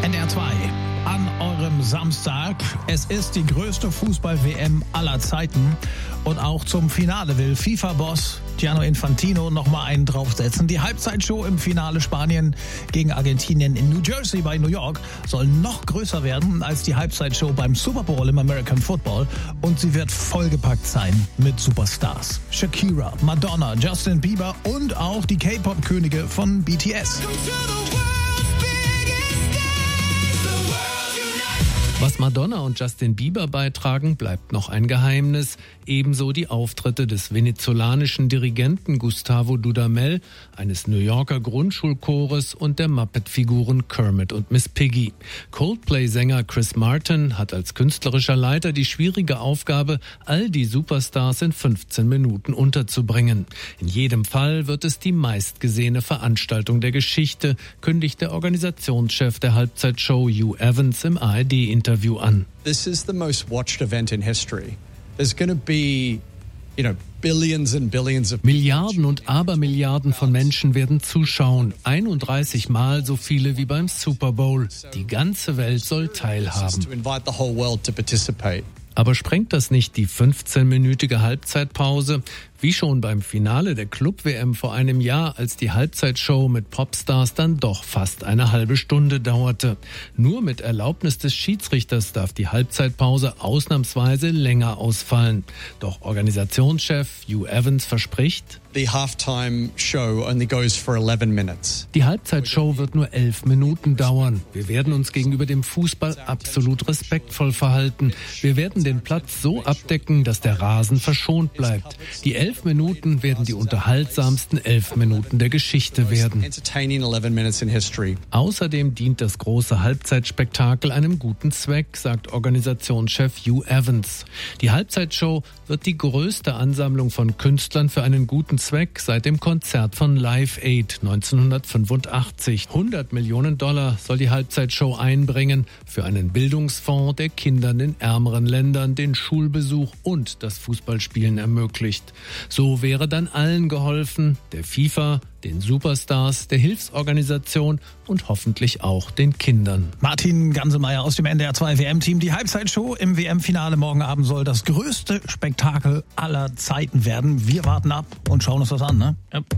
NDR 2 an eurem Samstag. Es ist die größte Fußball-WM aller Zeiten. Und auch zum Finale will FIFA-Boss Gianni Infantino nochmal einen draufsetzen. Die Halbzeitshow im Finale Spanien gegen Argentinien in New Jersey bei New York soll noch größer werden als die Halbzeitshow beim Super Bowl im American Football. Und sie wird vollgepackt sein mit Superstars. Shakira, Madonna, Justin Bieber und auch die K-Pop-Könige von BTS. Was Madonna und Justin Bieber beitragen, bleibt noch ein Geheimnis. Ebenso die Auftritte des venezolanischen Dirigenten Gustavo Dudamel, eines New Yorker Grundschulchores und der Muppet-Figuren Kermit und Miss Piggy. Coldplay-Sänger Chris Martin hat als künstlerischer Leiter die schwierige Aufgabe, all die Superstars in 15 Minuten unterzubringen. In jedem Fall wird es die meistgesehene Veranstaltung der Geschichte, kündigt der Organisationschef der Halbzeitshow Hugh Evans im ARD-Interview an. This is the most watched event in history. There's going to be, billions and billions of Milliarden und Abermilliarden von Menschen werden zuschauen. 31 Mal so viele wie beim Super Bowl. Die ganze Welt soll teilhaben. Aber sprengt das nicht die 15-minütige Halbzeitpause? Wie schon beim Finale der Club-WM vor einem Jahr, als die Halbzeitshow mit Popstars dann doch fast eine halbe Stunde dauerte. Nur mit Erlaubnis des Schiedsrichters darf die Halbzeitpause ausnahmsweise länger ausfallen. Doch Organisationschef Hugh Evans verspricht, The halftime show only goes for 11 minutes. Die Halbzeitshow wird nur 11 Minuten dauern. Wir werden uns gegenüber dem Fußball absolut respektvoll verhalten. Wir werden den Platz so abdecken, dass der Rasen verschont bleibt. Die 11 Minuten werden die unterhaltsamsten 11 Minuten der Geschichte werden. Außerdem dient das große Halbzeitspektakel einem guten Zweck, sagt Organisationschef Hugh Evans. Die Halbzeitshow wird die größte Ansammlung von Künstlern für einen guten Zweck seit dem Konzert von Live Aid 1985. $100 Millionen soll die Halbzeitshow einbringen für einen Bildungsfonds, der Kindern in ärmeren Ländern den Schulbesuch und das Fußballspielen ermöglicht. So wäre dann allen geholfen, der FIFA, den Superstars, der Hilfsorganisation und hoffentlich auch den Kindern. Martin Ganselmeier aus dem NDR 2 WM-Team. Die Halbzeitshow im WM-Finale morgen Abend soll das größte Spektakel aller Zeiten werden. Wir warten ab und schauen uns das an, ne? Ja.